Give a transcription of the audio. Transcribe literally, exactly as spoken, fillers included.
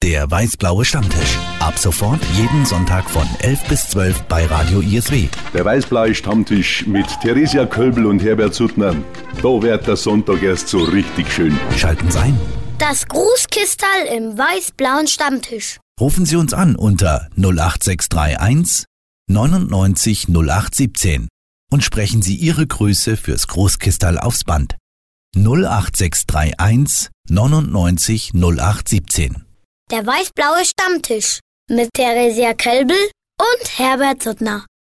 Der weiß-blaue Stammtisch. Ab sofort jeden Sonntag von elf bis zwölf bei Radio I S W. Der weiß-blaue Stammtisch mit Theresia Kölbl und Herbert Suttner. Da wird der Sonntag erst so richtig schön. Schalten Sie ein. Das Grußkistal im weiß-blauen Stammtisch. Rufen Sie uns an unter null acht sechs drei eins neunundneunzig null acht siebzehn und sprechen Sie Ihre Grüße fürs Großkistal aufs Band. null acht sechs drei eins neunundneunzig null acht siebzehn. Der weiß-blaue Stammtisch mit Theresia Kölbl und Herbert Suttner.